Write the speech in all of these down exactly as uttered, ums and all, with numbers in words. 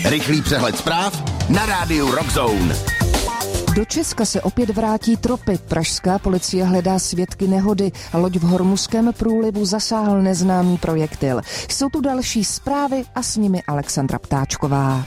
Rychlý přehled zpráv na rádiu Rock Zone. Do Česka se opět vrátí tropy. Pražská policie hledá svědky nehody. Loď v Hormuzském průlivu zasáhl neznámý projektil. Jsou tu další zprávy a s nimi Alexandra Ptáčková.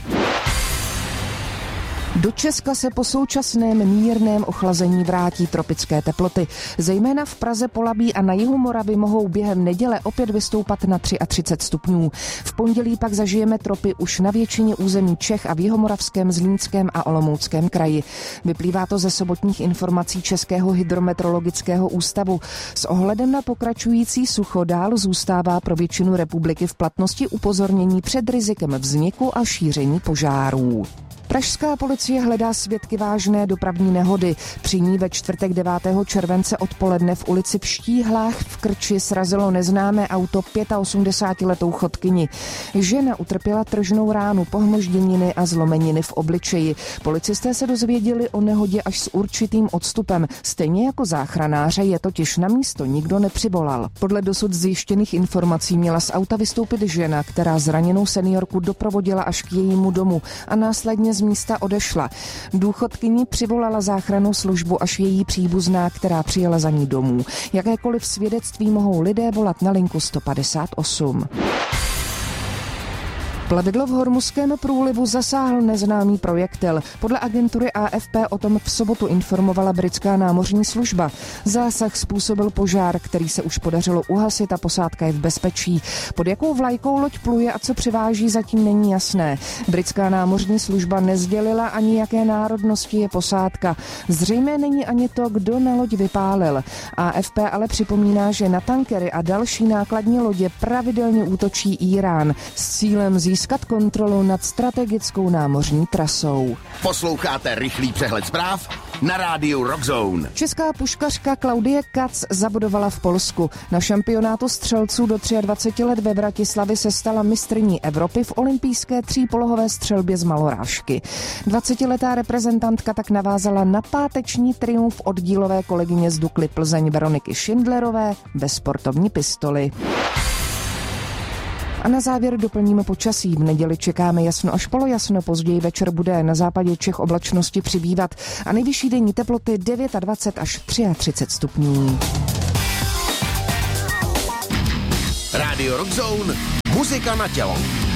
Do Česka se po současném mírném ochlazení vrátí tropické teploty. Zejména v Praze, Polabí a na jihu Moravy mohou během neděle opět vystoupat na třicet tři stupňů. V pondělí pak zažijeme tropy už na většině území Čech a v jihomoravském, Zlínském a Olomouckém kraji. Vyplývá to ze sobotních informací Českého hydrometeorologického ústavu. S ohledem na pokračující sucho dál zůstává pro většinu republiky v platnosti upozornění před rizikem vzniku a šíření požárů. Pražská policie hledá svědky vážné dopravní nehody. Při ní ve čtvrtek devátého července odpoledne v ulici v Štíhlách v Krči srazilo neznámé auto osmdesátiletou chodkyni. Žena utrpěla tržnou ránu, pohmožděniny a zlomeniny v obličeji. Policisté se dozvěděli o nehodě až s určitým odstupem. Stejně jako záchranáře je totiž na místo nikdo nepřivolal. Podle dosud zjištěných informací měla z auta vystoupit žena, která zraněnou seniorku doprovodila až k jejímu domu a následně z místa odešla. Důchodkyni přivolala záchrannou službu až její příbuzná, která přijela za ní domů. Jakékoliv svědectví mohou lidé volat na linku sto padesát osm. Plavidlo v Hormuzském průlivu zasáhl neznámý projektil. Podle agentury A F P o tom v sobotu informovala britská námořní služba. Zásah způsobil požár, který se už podařilo uhasit a posádka je v bezpečí. Pod jakou vlajkou loď pluje a co přiváží, zatím není jasné. Britská námořní služba nesdělila ani jaké národnosti je posádka. Zřejmě není ani to, kdo na loď vypálil. A F P ale připomíná, že na tankery a další nákladní lodě pravidelně útočí Írán s cílem získat získat kontrolu nad strategickou námořní trasou. Posloucháte rychlý přehled zpráv na rádiu Rock Zone. Česká puškařka Klaudie Kac zabodovala v Polsku. Na šampionátu střelců do dvaceti třech let ve Vratislavi se stala mistryní Evropy v olympijské třípolohové střelbě z malorážky. dvacetiletá reprezentantka tak navázala na páteční triumf oddílové kolegyně z Dukly Plzeň Veroniky Schindlerové ve sportovní pistoli. A na závěr doplníme počasí. V neděli čekáme jasno až polojasno, později večer bude na západě Čech oblačnosti přibývat a nejvyšší denní teploty dvacet devět až třicet tři stupňů. Radio Rock Zone, muzika na tělo.